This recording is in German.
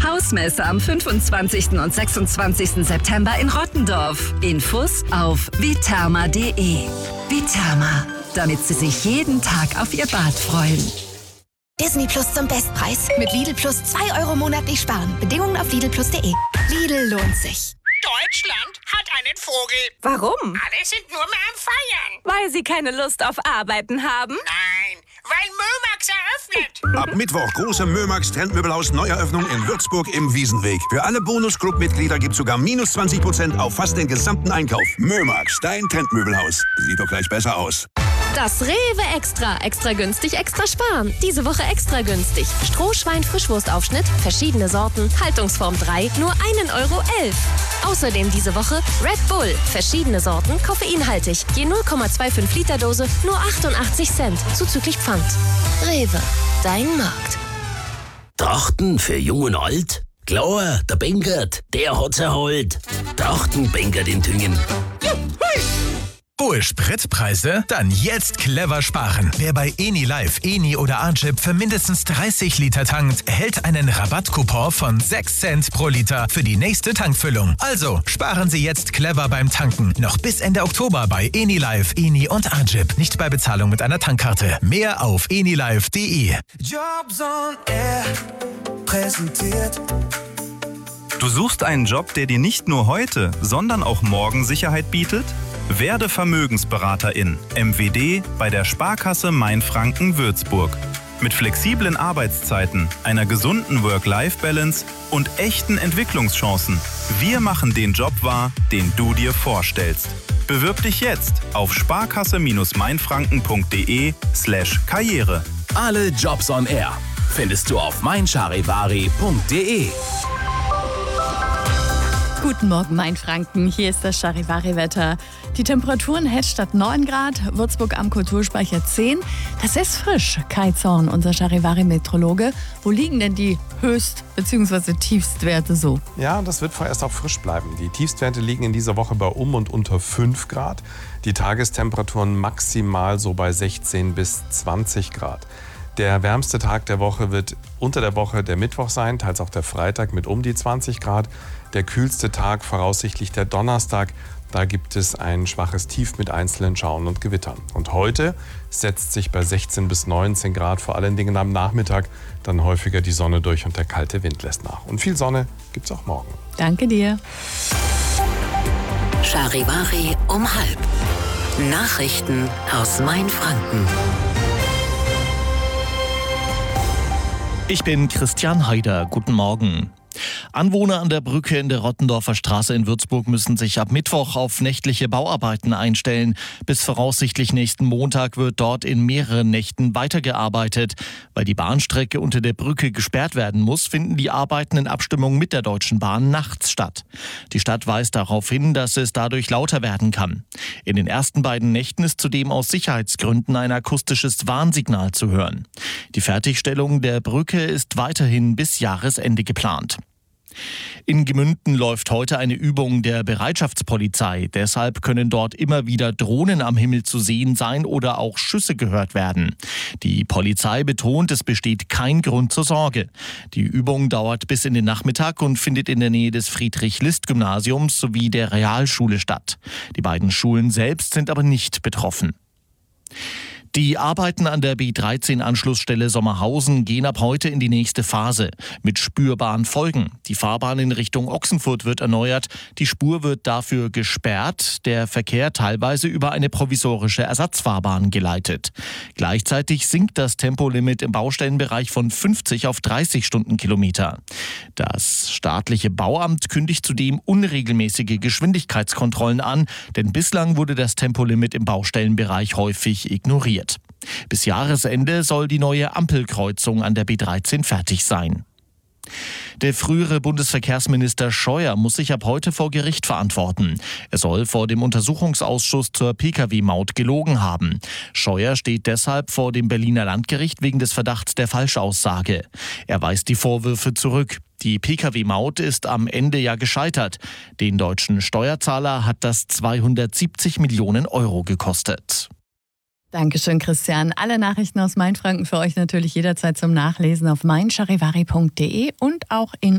Hausmesse am 25. und 26. September in Rottendorf. Infos auf viterma.de. Viterma, damit Sie sich jeden Tag auf Ihr Bad freuen. Disney Plus zum Bestpreis. Mit Lidl Plus 2 € monatlich sparen. Bedingungen auf lidlplus.de. Lidl lohnt sich. Deutschland hat einen Vogel. Warum? Alle sind nur mehr am Feiern. Weil sie keine Lust auf Arbeiten haben? Nein, weil Mömax eröffnet. Ab Mittwoch große Mömax Trendmöbelhaus Neueröffnung in Würzburg im Wiesenweg. Für alle Bonus-Club-Mitglieder gibt's sogar minus 20% auf fast den gesamten Einkauf. Mömax, dein Trendmöbelhaus. Sieht doch gleich besser aus. Das Rewe Extra. Extra günstig, extra sparen. Diese Woche extra günstig. Strohschwein-Frischwurstaufschnitt, verschiedene Sorten, Haltungsform 3, nur 1,11 €. Außerdem diese Woche Red Bull, verschiedene Sorten, koffeinhaltig. Je 0,25 Liter Dose, nur 88 Cent, zuzüglich Pfand. Rewe, dein Markt. Trachten für Jung und Alt? Klar, der Bengert, der hat's erholt. Trachten Bengert in Thüngen. Hohe Spritpreise? Dann jetzt clever sparen. Wer bei Eni Live, Eni oder Archip für mindestens 30 Liter tankt, erhält einen Rabattcoupon von 6 Cent pro Liter für die nächste Tankfüllung. Also sparen Sie jetzt clever beim Tanken. Noch bis Ende Oktober bei Eni Live, Eni und Archip. Nicht bei Bezahlung mit einer Tankkarte. Mehr auf enilive.de. Jobs on Air präsentiert. Du suchst einen Job, der dir nicht nur heute, sondern auch morgen Sicherheit bietet? Werde Vermögensberaterin, MWD, bei der Sparkasse Mainfranken Würzburg. Mit flexiblen Arbeitszeiten, einer gesunden Work-Life-Balance und echten Entwicklungschancen. Wir machen den Job wahr, den du dir vorstellst. Bewirb dich jetzt auf sparkasse-mainfranken.de/Karriere. Alle Jobs on Air findest du auf meincharivari.de. Guten Morgen, Mainfranken. Hier ist das Charivari-Wetter. Die Temperaturen hält statt 9 Grad, Würzburg am Kulturspeicher 10. Das ist frisch. Kai Zorn, unser Charivari-Meteorologe. Wo liegen denn die Höchst- bzw. Tiefstwerte so? Ja, das wird vorerst auch frisch bleiben. Die Tiefstwerte liegen in dieser Woche bei und unter 5 Grad. Die Tagestemperaturen maximal so bei 16 bis 20 Grad. Der wärmste Tag der Woche wird unter der Woche der Mittwoch sein, teils auch der Freitag mit um die 20 Grad. Der kühlste Tag voraussichtlich der Donnerstag. Da gibt es ein schwaches Tief mit einzelnen Schauern und Gewittern. Und heute setzt sich bei 16 bis 19 Grad, vor allen Dingen am Nachmittag, dann häufiger die Sonne durch und der kalte Wind lässt nach. Und viel Sonne gibt es auch morgen. Danke dir. Charivari um 12:30. Nachrichten aus Mainfranken. Ich bin Christian Haider. Guten Morgen. Anwohner an der Brücke in der Rottendorfer Straße in Würzburg müssen sich ab Mittwoch auf nächtliche Bauarbeiten einstellen. Bis voraussichtlich nächsten Montag wird dort in mehreren Nächten weitergearbeitet. Weil die Bahnstrecke unter der Brücke gesperrt werden muss, finden die Arbeiten in Abstimmung mit der Deutschen Bahn nachts statt. Die Stadt weist darauf hin, dass es dadurch lauter werden kann. In den ersten beiden Nächten ist zudem aus Sicherheitsgründen ein akustisches Warnsignal zu hören. Die Fertigstellung der Brücke ist weiterhin bis Jahresende geplant. In Gemünden läuft heute eine Übung der Bereitschaftspolizei. Deshalb können dort immer wieder Drohnen am Himmel zu sehen sein oder auch Schüsse gehört werden. Die Polizei betont, es besteht kein Grund zur Sorge. Die Übung dauert bis in den Nachmittag und findet in der Nähe des Friedrich-List-Gymnasiums sowie der Realschule statt. Die beiden Schulen selbst sind aber nicht betroffen. Die Arbeiten an der B13-Anschlussstelle Sommerhausen gehen ab heute in die nächste Phase mit spürbaren Folgen. Die Fahrbahn in Richtung Ochsenfurt wird erneuert, die Spur wird dafür gesperrt, der Verkehr teilweise über eine provisorische Ersatzfahrbahn geleitet. Gleichzeitig sinkt das Tempolimit im Baustellenbereich von 50 auf 30 Stundenkilometer. Das staatliche Bauamt kündigt zudem unregelmäßige Geschwindigkeitskontrollen an, denn bislang wurde das Tempolimit im Baustellenbereich häufig ignoriert. Bis Jahresende soll die neue Ampelkreuzung an der B13 fertig sein. Der frühere Bundesverkehrsminister Scheuer muss sich ab heute vor Gericht verantworten. Er soll vor dem Untersuchungsausschuss zur Pkw-Maut gelogen haben. Scheuer steht deshalb vor dem Berliner Landgericht wegen des Verdachts der Falschaussage. Er weist die Vorwürfe zurück. Die Pkw-Maut ist am Ende ja gescheitert. Den deutschen Steuerzahler hat das 270 Millionen Euro gekostet. Dankeschön, Christian. Alle Nachrichten aus Mainfranken für euch natürlich jederzeit zum Nachlesen auf meincharivari.de und auch in